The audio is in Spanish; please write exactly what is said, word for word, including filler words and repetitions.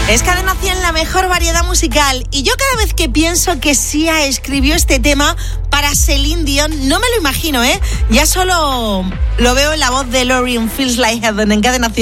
Es Cadena cien, la mejor variedad musical. Y yo cada vez que pienso que Sia escribió este tema para Celine Dion, no me lo imagino, ¿eh? Ya solo lo veo en la voz de Lauryn, Feels Like Heaven, en Cadena cien.